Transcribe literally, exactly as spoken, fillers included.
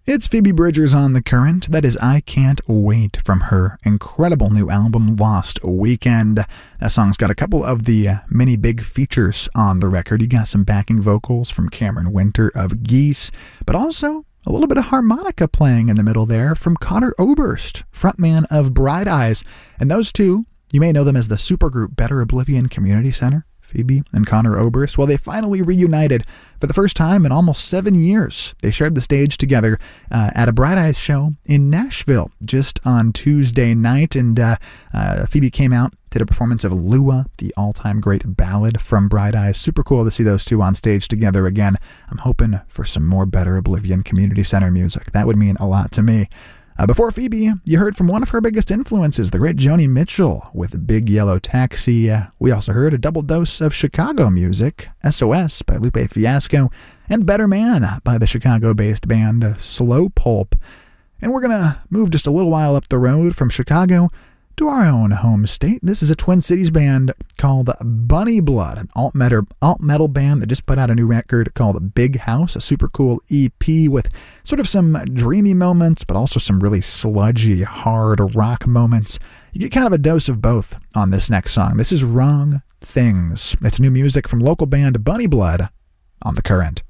It's Phoebe Bridgers on The Current. That is I Can't Wait from her incredible new album, Lost Weekend. That song's got a couple of the uh, many big features on the record. You got some backing vocals from Cameron Winter of Geese, but also a little bit of harmonica playing in the middle there from Connor Oberst, frontman of Bright Eyes. And those two, you may know them as the supergroup Better Oblivion Community Center. Phoebe and Connor Oberst, well, they finally reunited for the first time in almost seven years. They shared the stage together uh, at a Bright Eyes show in Nashville just on Tuesday night, and uh, uh, Phoebe came out, did a performance of Lua, the all-time great ballad from Bright Eyes. Super cool to see those two on stage together again. I'm hoping for some more Better Oblivion Community Center music. That would mean a lot to me. Uh, before Phoebe, you heard from one of her biggest influences, the great Joni Mitchell with Big Yellow Taxi. Uh, we also heard a double dose of Chicago music, S O S by Lupe Fiasco, and Better Man by the Chicago-based band uh, Slow Pulp. And we're going to move just a little while up the road from Chicago to our own home state. This is a Twin Cities band called Bunny Blood, an alt metal, alt metal band that just put out a new record called Big House, a super cool E P with sort of some dreamy moments, but also some really sludgy, hard rock moments. You get kind of a dose of both on this next song. This is Wrong Things. It's new music from local band Bunny Blood on The Current.